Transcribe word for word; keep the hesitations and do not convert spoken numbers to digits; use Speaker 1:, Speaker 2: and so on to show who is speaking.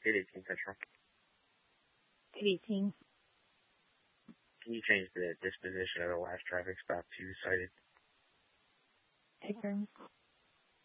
Speaker 1: eight eighteen Central.
Speaker 2: eight eighteen.
Speaker 1: Can you change the disposition of the last traffic stop to cited?
Speaker 2: Okay.